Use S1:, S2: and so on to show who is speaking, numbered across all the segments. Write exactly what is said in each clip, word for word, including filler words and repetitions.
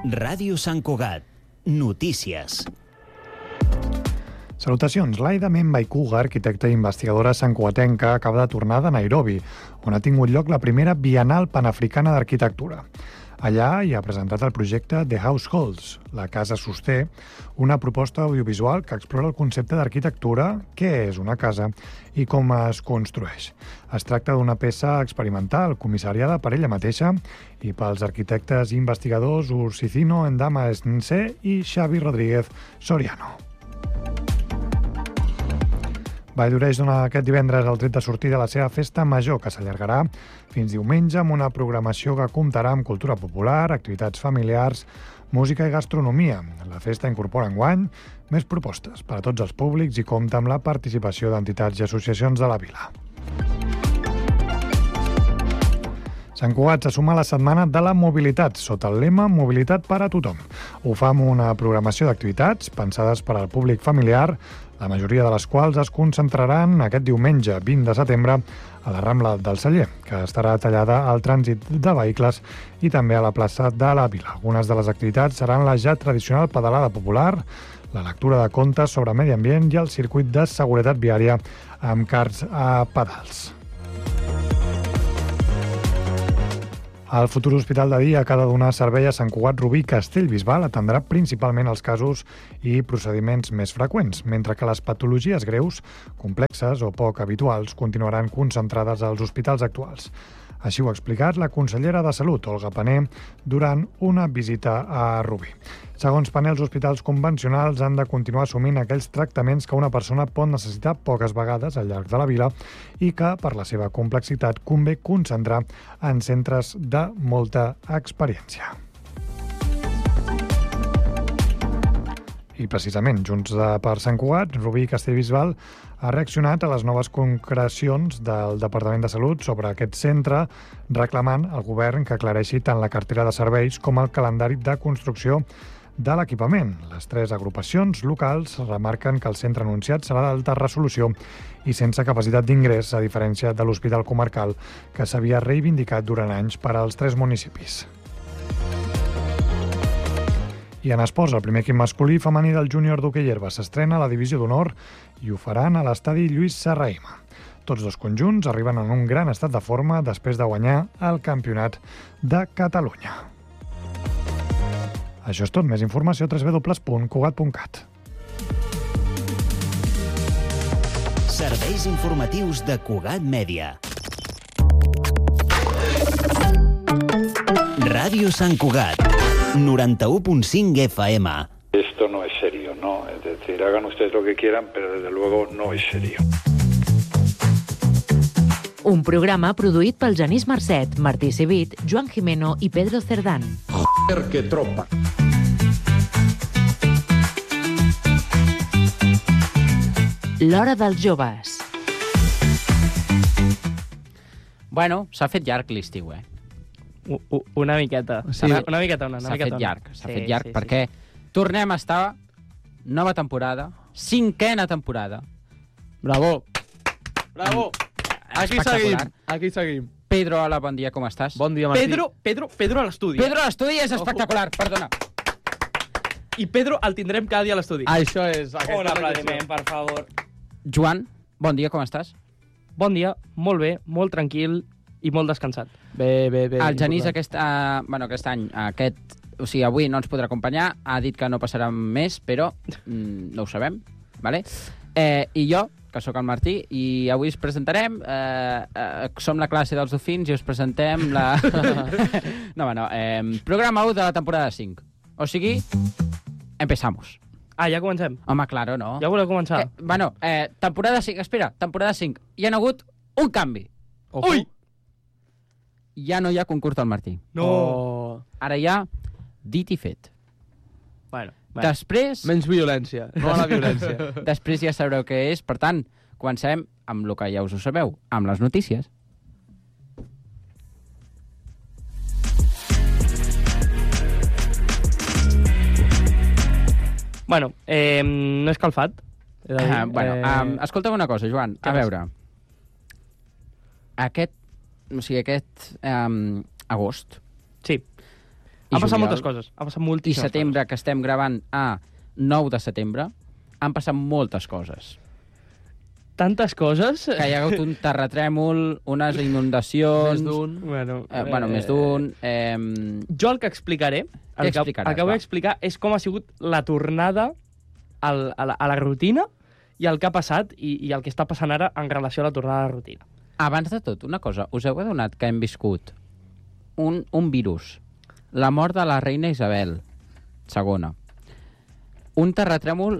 S1: Ràdio Sant Cugat. Notícies.
S2: Salutacions. Laida Memba i Cuga, arquitecta i investigadora santcugatenca, acaba de tornar de Nairobi, on ha tingut lloc la primera Bienal Panafricana d'Arquitectura. Allà hi ha presentat el projecte The Households, la casa sosté, una proposta audiovisual que explora el concepte d'arquitectura, què és una casa i com es construeix. Es tracta d'una peça experimental, comissariada per ella mateixa i pels arquitectes i investigadors Ursicino Ndama Esnse i Xavi Rodríguez Soriano. Valldoreix dona aquest divendres el tret de sortida a la seva festa major, que s'allargarà fins diumenge amb una programació que comptarà amb cultura popular, activitats familiars, música i gastronomia. La festa incorpora enguany més propostes per a tots els públics i compta amb la participació d'entitats i associacions de la vila. Sant Cugat se suma a la Setmana de la Mobilitat, sota el lema Mobilitat per a tothom. Ho fa amb una programació d'activitats pensades per al públic familiar, la majoria de les quals es concentraran aquest diumenge, vint de setembre, a la Rambla del Celler, que estarà tallada al trànsit de vehicles i també a la plaça de la Vila. Algunes de les activitats seran la ja tradicional pedalada popular, la lectura de contes sobre medi ambient i el circuit de seguretat viària amb karts a pedals. El futur hospital de dia que ha de donar servei a Sant Cugat Rubí Castellbisbal atendrà principalment els casos i procediments més freqüents, mentre que les patologies greus, complexes o poc habituals continuaran concentrades als hospitals actuals. Així ho ha explicat la consellera de Salut, Olga Pané, durant una visita a Rubí. Segons Pané, els hospitals convencionals han de continuar assumint aquells tractaments que una persona pot necessitar poques vegades al llarg de la vila i que, per la seva complexitat, convé concentrar en centres de molta experiència. I precisament, Junts per Sant Cugat, Rubí Castellbisbal ha reaccionat a les noves concrecions del Departament de Salut sobre aquest centre, reclamant al govern que aclareixi tant la cartera de serveis com el calendari de construcció de l'equipament. Les tres agrupacions locals remarquen que el centre anunciat serà d'alta resolució i sense capacitat d'ingrés, a diferència de l'Hospital Comarcal, que s'havia reivindicat durant anys per als tres municipis. I en esports, el primer equip masculí i femení del júnior d'hoquei herba s'estrena a la divisió d'honor i ho faran a l'estadi Lluís Serrahima. Tots dos conjunts arriben en un gran estat de forma després de guanyar el Campionat de Catalunya. Això és tot. Més informació a w w w punt cugat punt cat.
S1: Serveis informatius de Cugat Mèdia. Ràdio Sant Cugat. noranta-u punt cinc F M.
S3: Esto no es serio, ¿no? Es decir, hagan ustedes lo que quieran, pero desde luego no es serio.
S4: Un programa produït pel Genís Marcet, Martí Civit, Joan Jimeno i Pedro Cerdán.
S5: Joder, que tropa.
S4: L'Hora dels Joves.
S6: Bueno, s'ha fet llarg l'estiu, eh?
S7: Una miqueta. Sí. Una, una miqueta, una, una
S6: S'ha
S7: miqueta.
S6: fet llarg, s'ha
S7: sí,
S6: fet llarg
S7: sí,
S6: perquè
S7: sí, sí.
S6: tornem a estar nova temporada, cinquena temporada.
S7: Bravo! Bravo! Aquí seguim, aquí seguim.
S6: Pedro, hola, bon dia, com estàs?
S7: Bon dia, Martí. Pedro, Pedro, Pedro a l'estudi.
S6: Pedro a l'estudi és espectacular, oh. Perdona.
S7: I Pedro el tindrem cada dia a l'estudi.
S5: Això és...
S7: Un aplaudiment, per favor.
S6: Joan, bon dia, com estàs?
S7: Bon dia, molt bé, molt tranquil i molt descansat.
S5: Bé, bé, bé.
S6: El Genís aquest, uh, bueno, aquest any, aquest, o sigui, avui no ens podrà acompanyar, ha dit que no passarà més, però mm, no ho sabem, vale? Eh, I jo, que sóc el Martí, i avui us presentarem, eh, eh, som la classe dels dofins i us presentem la... no, no, eh, programa u de la temporada cinc. O sigui, empezamos.
S7: Ah, ja comencem?
S6: Home, claro, no.
S7: Ja voleu començar?
S6: Eh, bueno, eh, temporada cinc, espera, temporada cinc. Hi ha hagut un canvi.
S7: Ojo. Ui!
S6: Ja no hi ha concurs del Martí.
S7: No.
S6: Oh. Ara hi ha dit i fet.
S7: Bueno, bueno.
S6: Després...
S5: Menys violència, no a la violència.
S6: Després ja sabreu què és. Per tant, comencem amb el que ja us ho sabeu, amb les notícies.
S7: Bueno, eh, no és calfat.
S6: Uh, bueno, eh... um, escolta'm una cosa, Joan. A veure, aquest, o sigui, aquest um, agost
S7: sí. Han passat
S6: juliol.
S7: moltes coses. Han passat
S6: I
S7: moltíssimes
S6: setembre, que estem gravant a nou de setembre, han passat moltes coses.
S7: coses. Tantes coses...
S6: Que hi ha hagut un terratrèmol, unes inundacions...
S5: Més d'un.
S7: Bueno,
S6: Eh, bueno, més d'un... Eh,
S7: Jo el que explicaré, el que,
S6: explicaràs,
S7: el que vull
S6: va?
S7: explicar és com ha sigut la tornada al, a, la, a la rutina i el que ha passat i, i el que està passant ara en relació a la tornada a la rutina.
S6: abans de tot, una cosa. Us heu adonat que hem viscut un, un virus, la mort de la reina Isabel segona, un terratrèmol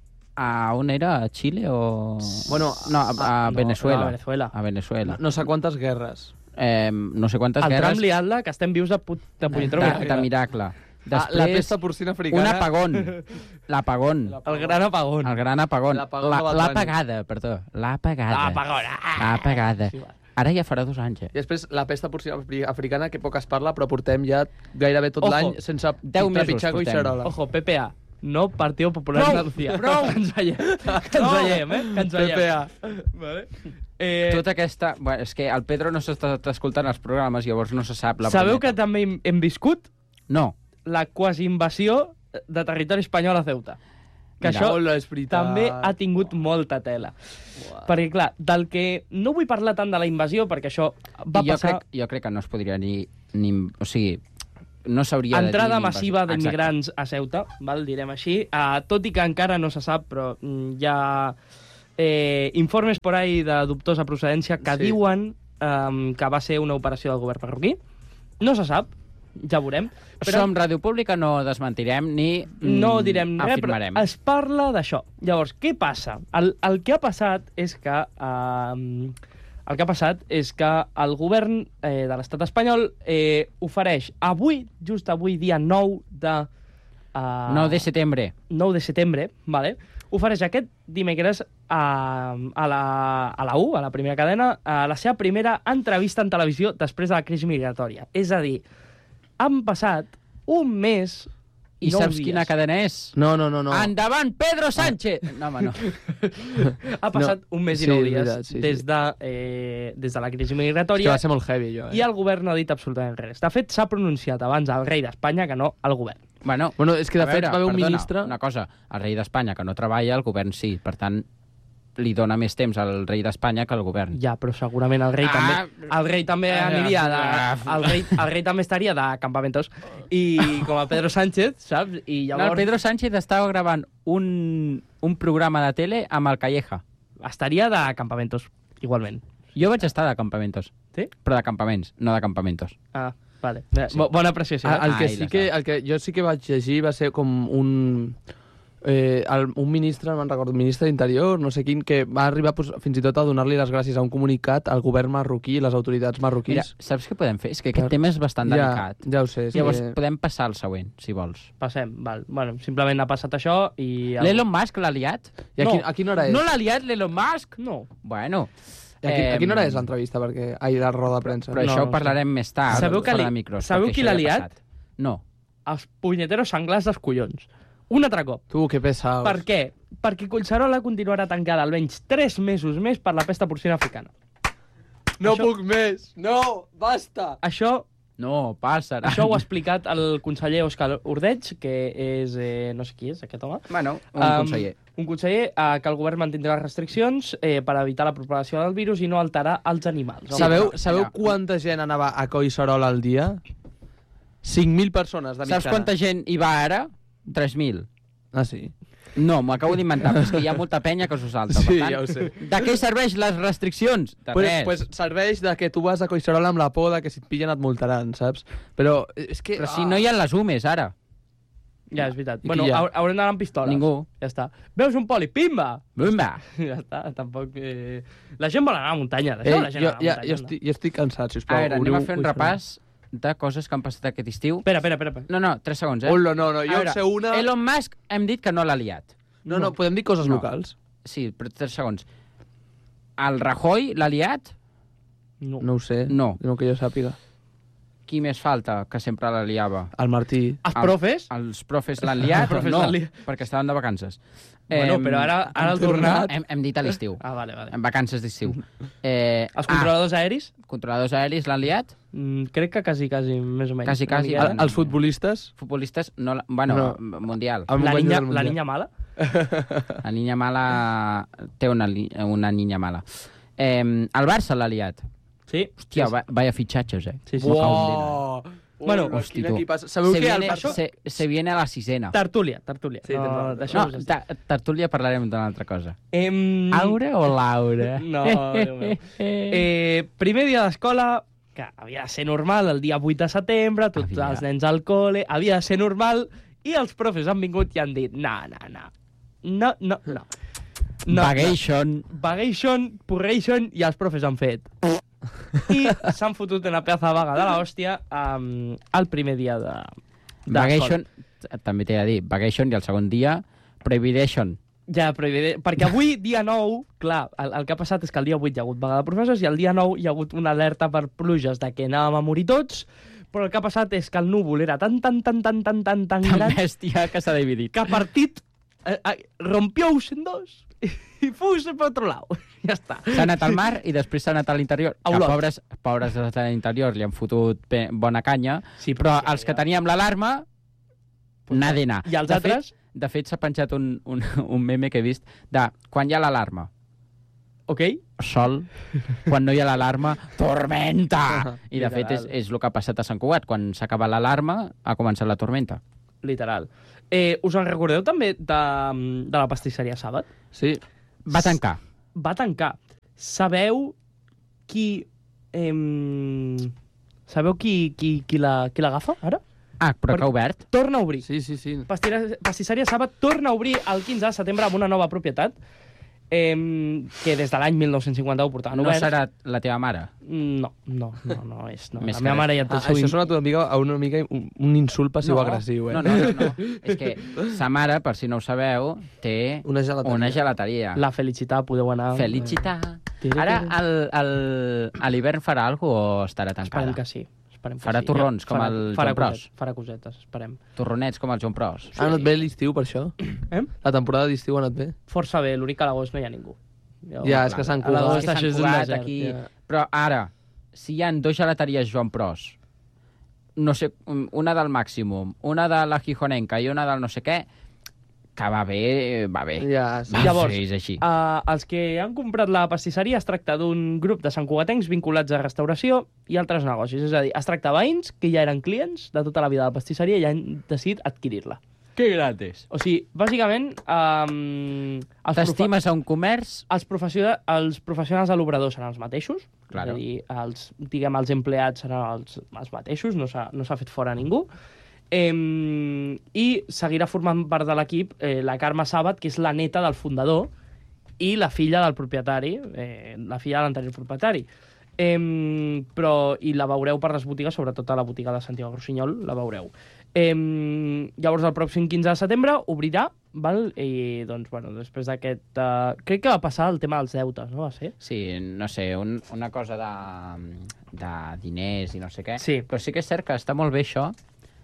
S6: a on era? A Xile o...
S5: Bueno,
S6: no, a, a,
S7: no,
S6: Venezuela.
S7: no, a Venezuela.
S6: A Venezuela.
S5: No sé quantes guerres.
S6: Eh, no sé quantes
S7: El
S6: guerres...
S7: tram liant-la, que estem vius de, put, de
S6: de,
S7: punyetero
S6: de,
S7: miracle.
S6: de miracle.
S5: Ah,
S6: Després,
S5: la pesta porcina africana.
S6: un apagón. L'apagón.
S7: El gran apagón.
S6: El gran apagón.
S5: L'apagón
S6: La,
S5: de Bad
S6: la
S5: Bunny.
S6: pagada, perdó. La pagada.
S7: L'apagón. Ah!
S6: La pagada.
S7: Sí, va.
S6: Ara ja farà dos anys, eh?
S5: I després la pesta porcina afri- africana, que poc es parla, però portem ja gairebé tot
S7: Ojo.
S5: l'any sense
S6: Deu mesos
S5: trepitjar
S6: portem.
S5: Collserola.
S7: Ojo, P P A. No Partido Popular
S6: Prou,
S7: d'Andalucía.
S6: prou.
S7: Que ens veiem. Que ens veiem, eh? Que ens veiem.
S5: P P A.
S7: Vale. Eh,
S6: Tota aquesta... Bueno, és que el Pedro no s'està escoltant els programes, llavors no se sap la
S7: sabeu que
S6: brometa.
S7: també hem, hem viscut
S6: No.
S7: la quasi invasió de territori espanyol a Ceuta. Que
S6: Mira,
S7: això
S5: Hola, és veritat.
S7: també ha tingut molta tela.
S5: Uau.
S7: Perquè, clar, del que... No vull parlar tant de la invasió, perquè això va
S6: I jo,
S7: passar...
S6: crec, jo crec que no es podria ni... ni o sigui, no s'hauria de dir...
S7: Entrada
S6: ni
S7: massiva
S6: invasió.
S7: d'immigrants a Ceuta, val, direm així. Uh, tot i que encara no se sap, però mm, hi ha eh, informes por ahí de dubtosa procedència que
S5: Sí.
S7: diuen um, que va ser una operació del govern marroquí. No se sap, ja veurem.
S6: Però... Som Ràdio Pública, no desmentirem ni mm,
S7: no direm res,
S6: afirmarem.
S7: però es parla d'això. Llavors, què passa? El, el que ha passat és que... Uh, el que ha passat és que el govern eh, de l'estat espanyol eh, ofereix avui, just avui, dia nou de... Uh,
S6: nou de setembre.
S7: nou de setembre, vale? Ofereix aquest dimecres a, a, la, a la U, a la primera cadena, a la seva primera entrevista en televisió després de la crisi migratòria. És a dir, han passat un mes i,
S6: I
S7: nou
S6: saps
S7: dies.
S6: quina cadena és?
S5: No, no, no. no.
S6: Endavant, Pedro Sánchez! No, home, no.
S7: Ha passat
S5: No.
S7: un mes i
S5: Sí,
S7: nou
S5: és
S7: dies
S5: veritat, sí,
S7: des,
S5: sí.
S7: de, eh, des de la crisi
S5: És que
S7: migratòria
S5: va ser molt heavy, jo. Eh?
S7: i el govern no ha dit absolutament res. De fet, s'ha pronunciat abans el rei d'Espanya que no el govern.
S6: Bueno,
S5: Bueno, és que de
S6: a
S5: fet
S6: veure,
S5: va haver un
S6: perdona,
S5: ministre...
S6: Una cosa, el rei d'Espanya que no treballa, el govern sí. Per tant, li dona més temps al rei d'Espanya que al govern.
S7: Ja, però segurament el rei
S6: Ah.
S7: també... El rei també
S6: Ah.
S7: aniria de... El rei, el rei també estaria de campamentos. I com a Pedro Sánchez, saps? I
S6: No,
S7: llavors
S6: el Pedro Sánchez estava gravant un, un programa de tele amb el Calleja.
S7: estaria de campamentos, igualment.
S6: Jo vaig estar de campamentos.
S7: Sí?
S6: Però de campaments, no de campamentos.
S7: Ah, vale. Sí. Bona apreciació.
S5: Ah,
S7: Eh?
S5: el, que
S6: Ai,
S5: sí
S6: la
S5: que,
S6: sap.
S5: el que jo sí que vaig llegir va ser com un... Eh, el, un ministre, no me'n recordo, ministre d'Interior, no sé quin, que va arribar pues, fins i tot a donar-li les gràcies a un comunicat al govern marroquí i les autoritats
S6: Mira,
S5: marroquís.
S6: saps què podem fer? És que aquest
S5: Per-
S6: tema és bastant
S5: ja,
S6: delicat.
S5: ja ho sé. Sí
S6: Llavors,
S5: que...
S6: podem passar al següent, si vols.
S7: Passem, val. Bueno, simplement ha passat això i... el-
S6: L'Elon Musk l'ha liat?
S5: I a,
S7: No.
S5: quin, a quina hora és?
S6: No l'ha liat l'Elon Musk?
S7: No.
S6: Bueno...
S5: I a, quin, a quina hora és
S6: em,
S5: l'entrevista? Perquè... Ai, la roda de premsa.
S6: Però
S7: No,
S6: això
S7: no
S6: ho parlarem més tard,
S7: Sabeu que
S6: fora
S7: li-
S6: de micros.
S7: sabeu
S6: perquè
S7: qui
S6: això
S7: l'ha
S6: ja ha
S7: liat?
S6: passat. No.
S7: Els punyeteros senglars dels collons. Un altre cop.
S5: Tu, que pesaos.
S7: Per què? Perquè Collserola continuarà tancada almenys tres mesos més per la pesta porcina africana.
S5: No
S7: Això-
S5: puc més! No! Basta!
S7: Això
S6: No, passa.
S7: això ho ha explicat el conseller Òscar Ordeig, que és... Eh, no sé qui és, aquest home.
S6: Bueno, un
S7: Um,
S6: conseller.
S7: Un conseller eh, que el govern mantindrà les restriccions eh, per evitar la propagació del virus i no alterar els animals.
S6: Sí,
S5: sabeu
S6: però-
S5: sabeu
S6: allà.
S5: quanta gent anava a Collserola al dia? cinc mil persones de mitjana.
S6: Saps quanta gent hi va ara? tres mil.
S5: Ah, sí?
S6: No, m'ho acabo d'inventar, però és que hi ha molta penya que s'ho salta.
S5: Sí,
S6: per tant,
S5: ja ho sé.
S6: De què serveix les restriccions? De
S5: Pues,
S6: res.
S5: pues serveix de que tu vas a Collserola amb la por de que si et pillen et multaran, saps? Però és que...
S6: Però si no hi ha les humes, ara.
S7: Ja, és veritat.
S5: I
S7: Bueno,
S5: qui hi ha?
S7: haur- haurem d'anar amb pistoles.
S6: Ningú.
S7: Ja està. Veus un poli, pimba!
S6: Bumba!
S7: Ja està, tampoc... Eh... La gent vol anar a la muntanya,
S5: Ei,
S7: deixeu la gent
S5: jo,
S7: anar a la
S5: ja,
S7: muntanya.
S5: jo,
S7: anda.
S5: estic, jo estic cansat,
S6: A
S5: sisplau.
S6: veure, anem
S5: obriu
S6: a fer un
S5: Collserola.
S6: repàs de coses que han passat aquest estiu.
S7: Espera, espera, espera. espera.
S6: No, no, tres segons, eh?
S5: Hola, no, no, jo
S6: A
S5: en
S6: veure,
S5: sé una...
S6: Elon Musk hem dit que no l'ha liat.
S5: No, no, podem dir coses
S6: No.
S5: locals.
S6: Sí, però tres segons. El Rajoy l'ha liat?
S7: No.
S5: No ho sé.
S6: No.
S5: No que jo sàpiga.
S6: qui més falta, que sempre la liava?
S5: El Martí.
S7: Els profes?
S6: El, els profes l'han liat?
S7: Els profes
S6: no,
S7: l'han liat.
S6: perquè estaven de vacances.
S7: Bueno, però ara, ara al tornar...
S6: Hem, hem dit a l'estiu.
S7: Ah, vale, vale.
S6: En vacances d'estiu. Eh,
S7: Els controladors ah, aeris?
S6: Controladors aeris l'han liat?
S7: Mm, crec que quasi, quasi, més o menys.
S6: Quasi, quasi.
S5: El, els futbolistes?
S6: Futbolistes, no, la- bueno,
S5: No.
S6: mundial.
S5: El
S7: La
S5: mundial
S7: niña,
S5: del
S7: la
S5: mundial.
S7: niña mala?
S6: La niña mala té una, li- una niña mala. Eh, el Barça l'ha liat.
S7: Sí.
S6: Hòstia, va, vaya fitxatges, eh?
S7: Sí, sí.
S5: Uau!
S7: Bueno,
S5: Ui,
S6: hosti,
S5: quin
S6: tu.
S5: equipàs. Sabeu
S6: se
S5: que el
S6: viene,
S5: Barça...
S6: se, se viene a la sisena.
S7: Tertúlia, tertúlia.
S5: Sí, tens
S7: no,
S5: raó.
S6: No,
S7: deixeu-nos estar.
S6: ta, tertúlia parlarem d'una altra cosa.
S7: Em...
S6: Aura o Laura?
S7: No, Déu meu. Eh, primer dia d'escola, que havia de ser normal, el dia vuit de setembre, tots
S6: Havia.
S7: els nens al col·le, havia de ser normal, i els profes han vingut i han dit no, no, no, no, no, no. no
S6: Bagation.
S7: No. Bagation, purration, i els profes han fet. I s'han fotut una pedaça vaga de l'hòstia um, el primer dia de, de
S6: Bagation, també t'he de dir, Bagation i el segon dia, Prohibition.
S7: Ja, però evident, perquè avui, dia nou, clar, el, el que ha passat és que el dia vuit hi ha hagut vaga de professors i el dia nou hi ha hagut una alerta per pluges de que anàvem a morir tots, però el que ha passat és que el núvol era tan, tan, tan, tan, tan, tan, tan
S6: Tan
S7: gran
S6: bèstia que s'ha dividit.
S7: que ha partit, eh, eh, rompió-se en dos i fou-se per otro lado. Ja està.
S6: S'ha anat al mar i després s'ha anat a l'interior.
S7: A
S6: Que
S7: Olot.
S6: pobres, pobres de l'interior li han fotut be- bona canya,
S7: Sí,
S6: però
S7: sí,
S6: els que
S7: ja.
S6: teníem l'alarma, n'ha d'anar.
S7: I els
S6: de
S7: altres?
S6: Fet, de fet, s'ha penjat un, un, un meme que he vist de quan hi ha l'alarma,
S7: Ok?
S6: sol, quan no hi ha l'alarma, tormenta! I de fet és,
S7: Literal.
S6: és el que ha passat a Sant Cugat. Quan s'ha acabat l'alarma, ha començat la tormenta.
S7: Literal. Eh, us en recordeu també de, de la pastisseria Sàbat?
S5: Sí.
S6: Va tancar.
S7: Va tancar. Sabeu qui... Em... Sabeu qui, qui, qui la- qui l'agafa, ara?
S6: Ah, però
S7: Per-
S6: que ha obert?
S7: Torna a obrir.
S5: Sí, sí, sí.
S7: Pastira- Pastisseria Sàbat torna a obrir el quinze de setembre amb una nova propietat eh, que des de l'any mil nou-cents cinquanta-u portaven
S6: No
S7: oberts.
S6: serà la teva mare?
S7: No, no, no, no és. No.
S6: Més
S7: La meva
S6: que
S7: mare ja té
S5: Ah,
S7: el seu...
S5: això sona una mica, a una mica un, un insult passiu-agressiu, eh?
S6: No, no, no, no. És que sa mare, per si no ho sabeu, té
S5: Una gelateria.
S6: una gelateria.
S7: La Felicitat, podeu anar...
S6: Felicitat. Ara, al, al, a l'hivern farà alguna cosa o estarà tancada?
S7: Esperem que sí. Esperem que
S6: Farà
S7: sí.
S6: torrons, com
S7: farà,
S6: el
S7: farà
S6: Joan Pros.
S7: coset- Farà cosetes, esperem.
S6: Torronets com el Joan Pros.
S5: Ah, no et ve l'estiu per això?
S7: Eh?
S5: La temporada d'estiu ha anat bé?
S7: Força bé, l'únic que a l'agost no hi ha ningú. Jo,
S5: Ja, és que Sant
S7: a
S5: Cugat-
S7: l'agost
S6: És que
S7: això és
S6: Sant
S7: un
S6: Cugat,
S7: desert.
S6: aquí...
S5: ja.
S6: Però ara, si hi ha dos gelateries Joan Pros, no sé, una del Màximum, una de la Gijonenca i una del no sé què, que va bé, va bé.
S5: Ja, sí.
S6: Va,
S7: Llavors,
S6: sí, és així.
S7: Uh, els que han comprat la pastisseria es tracta d'un grup de santcugatencs vinculats a restauració i altres negocis. És a dir, es tracta de veïns que ja eren clients de tota la vida de la pastisseria i han decidit adquirir-la.
S6: Que gratis.
S7: O sigui, bàsicament... Um, els
S6: T'estimes a un comerç?
S7: els, professio els professionals de l'obrador seran els mateixos,
S6: Claro.
S7: és a dir, els, diguem, els empleats seran els, els mateixos, no s'ha no s'ha fet fora ningú. Eh, I seguirà formant part de l'equip eh, la Carme Sàbat, que és la neta del fundador, i la filla del propietari, eh, la filla de l'anterior propietari. Eh, però, i la veureu per les botigues, sobretot a la botiga de Santiago Rossinyol, la veureu. Eh, llavors, el pròxim quinze de setembre obrirà, val? I, doncs, bueno, després d'aquest... Uh, crec que va passar el tema dels deutes, no va ser?
S6: Sí, no sé, un, una cosa de, de diners i no sé què.
S7: Sí.
S6: Però sí que és cert que està molt bé això.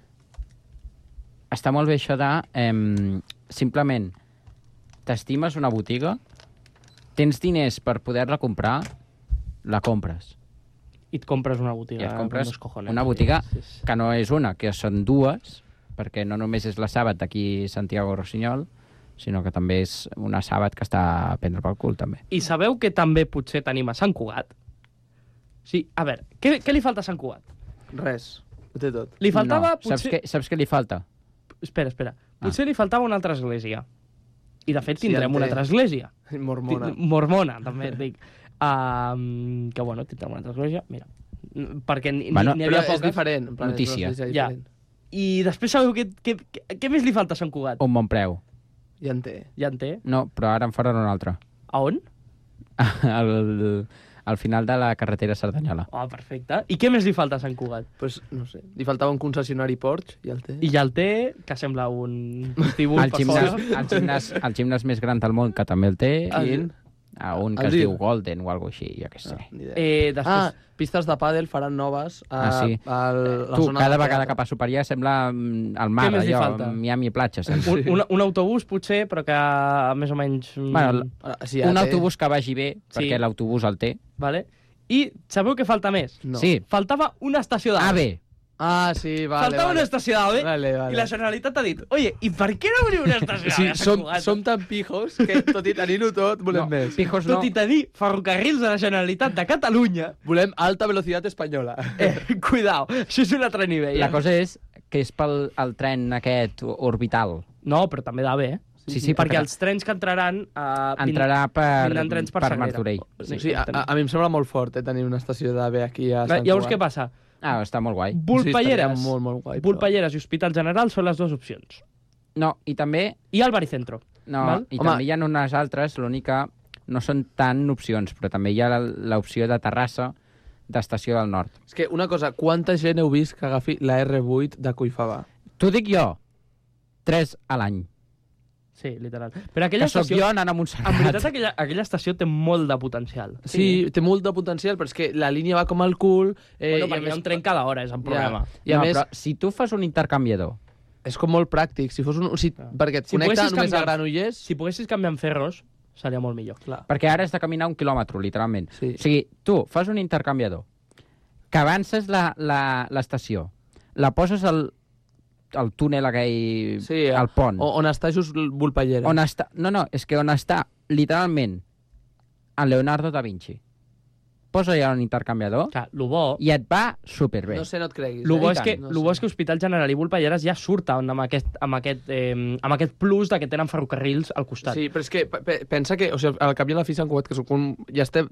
S6: Està molt bé això de... Eh, simplement, t'estimes una botiga, tens diners per poder-la comprar, la compres.
S7: I et compres una botiga.
S6: I et compres
S7: con dos cojones.
S6: una botiga
S7: Sí, sí.
S6: que no és una, que són dues, perquè no només és la Sàbat d'aquí Santiago Rossinyol, sinó que també és una Sàbat que està a prendre pel cul, també.
S7: I sabeu que també potser tenim a Sant Cugat? Sí, a veure, què, què li falta a Sant Cugat?
S5: Res. Ho té tot.
S7: Li faltava
S6: no. Saps,
S7: potser...
S6: què, saps què li falta?
S7: Espera, espera. Potser li faltava una altra església. I, de fet,
S5: Sí,
S7: tindrem
S5: en té.
S7: una altra església.
S5: Mormona.
S7: Ti- Mormona, també et dic. Um, que, bueno, tindrem una altra església. Mira, perquè n'hi
S6: Bueno,
S7: n'hi
S5: Però
S7: havia
S5: és
S7: poques.
S5: diferent. En plan,
S6: Notícia.
S5: És una
S7: Ja.
S5: diferent.
S7: I després sabeu què, què, què, què més li falta a Sant Cugat?
S6: Un bon preu.
S5: Ja en té.
S7: Ja en té.
S6: No, però ara en faran un altre.
S7: A on?
S6: al, al final de la carretera Cerdanyola.
S7: Oh, perfecte. I què més li falta a Sant Cugat?
S5: Pues, no sé. Li faltava un concessionari Porsche, ja el té.
S7: I ja el té, que sembla un vestíbul
S6: El
S7: per
S6: gimnàs,
S7: fora.
S6: el, gimnàs, el gimnàs més gran del món, que també el té.
S7: Ah,
S6: I
S5: Quin?
S6: a un que
S5: El
S6: es
S5: Dir.
S6: diu Golden o alguna cosa així, jo què sé.
S5: Ah, ni idea.
S7: Eh, després...
S5: Ah, pistes de pàdel faran noves a,
S6: Ah, sí.
S5: a la
S6: Tu,
S5: zona...
S6: cada
S5: de
S6: vegada
S5: teatre.
S6: que passo per allà sembla mm, el mar,
S7: més li
S6: allò,
S7: falta?
S6: Miami Platja. Sembla.
S7: Un, un, un autobús, potser, però que més o menys... mm,
S6: Bueno, l-
S5: Ah, sí,
S6: un
S5: ja té.
S6: autobús que vagi bé,
S7: Sí.
S6: perquè l'autobús el té.
S7: Vale? I sabeu què falta més?
S5: No.
S6: Sí.
S7: Faltava una estació d'A V E.
S6: A bé,
S5: Ah, sí, vale,
S7: Faltava
S5: vale.
S7: una estació d'A V E
S5: Vale, vale.
S7: i la Generalitat ha dit oye, i per què no obrim una estació
S5: Sí,
S7: d'A V E? a Sant
S5: som,
S7: Cugat?
S5: som tan pijos que, tot i tenir-ho tot, volem
S6: no,
S5: més.
S6: pijos no.
S7: Tot i tenir ferrocarrils de la Generalitat de Catalunya,
S5: Volem alta velocitat espanyola.
S7: eh, cuidao, això és un altre nivell.
S6: La
S7: eh?
S6: cosa és que és pel el tren aquest orbital.
S7: No, però també d'A V E.
S6: Sí, sí,
S7: perquè
S6: perquè
S7: els trens que entraran... Uh,
S6: entrarà per,
S7: vindran trens per
S6: per
S7: Sagrera.
S6: Martorell.
S5: Sí, sí, a, a, a mi em sembla molt fort eh, tenir una estació d'A V E aquí a Sant
S7: Llavors,
S5: Cugat.
S7: què passa?
S6: Ah, està molt guai.
S7: Volpelleres,
S5: Sí, estaria molt, molt guai, però-
S7: Volpelleres i Hospital General són les dues opcions.
S6: No, i també,
S7: I el Baricentro.
S6: no,
S7: Val?
S6: i
S5: Home.
S6: també hi ha unes altres, l'únic que no són tant opcions, però també hi ha la- l'opció de Terrassa d'Estació del Nord.
S5: És que una cosa, quanta gent heu vist que agafi la erre vuit de Cuifabà?
S6: T'ho dic jo, tres a l'any.
S7: Sí, literal. Però aquella
S6: Que sóc
S7: estació...
S6: jo anant a
S7: En
S6: Montserrat.
S7: veritat, aquella, aquella estació té molt de potencial.
S5: Sí, té molt de potencial, però és que la línia va com el cul... Eh,
S7: Bueno,
S5: i a
S7: perquè hi
S5: més-
S7: ha un tren cada hora, és el problema.
S5: I a
S6: no,
S5: més,
S6: però si tu fas un intercanviador,
S5: és com molt pràctic. Si fos un... Si, perquè et
S7: Si
S5: connecta
S7: poguessis
S5: només
S7: canviar-
S5: a Granollers...
S7: Si poguessis canviar en ferros, seria molt millor.
S5: Clar.
S6: perquè ara has de caminar un quilòmetre, literalment.
S5: Sí.
S6: O sigui, tu fas un intercanviador, que avances la- la- l'estació, la, la poses al, al túnel aquell,
S5: Sí,
S6: al pont,
S5: O, on està just Volpelleres.
S6: on està... No, no, és que on està, literalment, en Leonardo da Vinci. Posa ja un intercanviador
S7: Clar, lo bo,
S6: i et va superbé.
S5: No sé, no et creguis.
S7: lo bo
S5: eh?
S7: és que,
S5: No
S7: lo
S5: sé.
S7: bo és que Hospital General i Volpelleres ja surten amb aquest, amb aquest, eh, amb aquest plus de que tenen ferrocarrils al costat.
S5: Sí, però és que pe- pe- pensa que, o sigui, al cap i a la fi Sant Cugat, que és un, ja estem